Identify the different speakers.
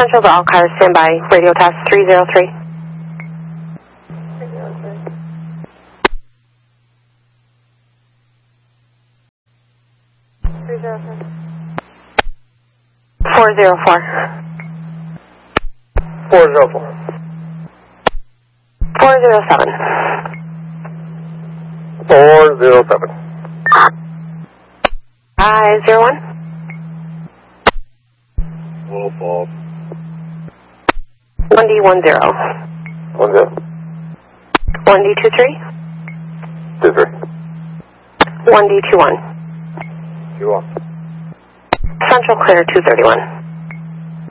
Speaker 1: Central to all cars, stand by. Radio test 303. 404.
Speaker 2: 404.
Speaker 1: 407.
Speaker 2: 407.
Speaker 1: I-01.
Speaker 2: 104.
Speaker 1: 1D10.
Speaker 2: 10.
Speaker 1: 1D23.
Speaker 2: 23.
Speaker 1: 1D21.
Speaker 2: 21.
Speaker 1: Central clear 231.